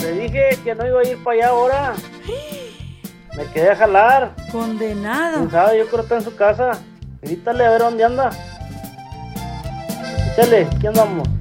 Le dije que no iba a ir para allá ahora. Me quedé a jalar. Condenado. ¿Quién sabe? Yo creo que está en su casa. Grítale a ver dónde anda. Échale, ¿qué andamos?